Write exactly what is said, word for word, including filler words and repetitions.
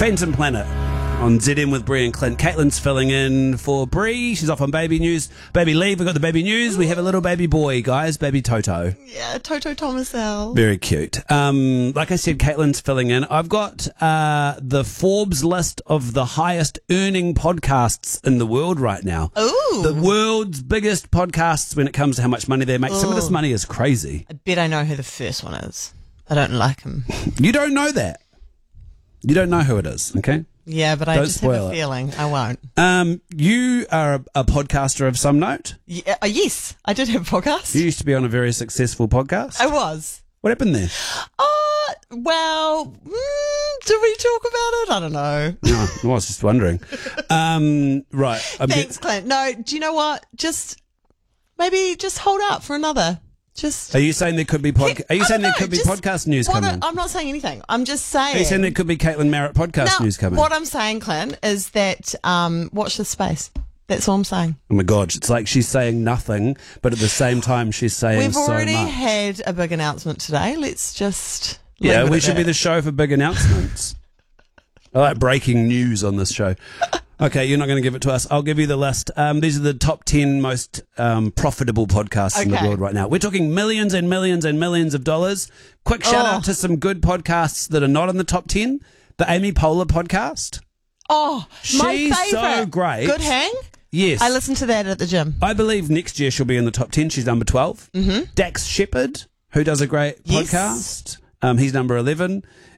Phantom Planet on Z M with Bree and Clint. Caitlin's filling in for Bree. She's off on baby news. Baby leave. We've got the baby news. We have a little baby boy, guys. Baby Toto. Yeah, Toto Thomaselle. Very cute. Um, like I said, Caitlin's filling in. I've got uh, the Forbes list of the highest earning podcasts in the world right now. Ooh. The world's biggest podcasts when it comes to how much money they make. Ooh. Some of this money is crazy. I bet I know who the first one is. I don't like him. You don't know that. You don't know who it is, okay? Yeah, but I Don't just have a spoil it. feeling I won't. Um, you are a, a podcaster of some note. Yeah, uh, yes, I did have a podcast. You used to be on a very successful podcast. I was. What happened there? Uh, well, mm, do we talk about it? I don't know. No, I was just wondering. Um, right. I'm Thanks, get- Clint. No, do you know what? Just maybe just hold up for another. Just. Are you saying there could be pod- Are you I saying don't there know, could be just- podcast news what coming? I, I'm not saying anything. I'm just saying. Are you saying there could be Caitlin Merritt podcast No, news coming? What I'm saying, Clint, is that um, watch this space. That's all I'm saying. Oh my God, it's like she's saying nothing, but at the same time she's saying We've so already much. had a big announcement today. Let's just. leave Yeah, it we at should be that. the show for big announcements. I like breaking news on this show. Okay, you're not going to give it to us. I'll give you the list. Um, these are the top ten most um, profitable podcasts in the Okay. world right now. We're talking millions and millions and millions of dollars. Quick shout Oh. out to some good podcasts that are not in the top ten. The Amy Poehler podcast. Oh, my She's favourite. so great. Good hang. Yes. I listened to that at the gym. I believe next year she'll be in the top ten. She's number twelve. Mm-hmm. Dax Shepard, who does a great Yes. podcast. Um, he's number eleven.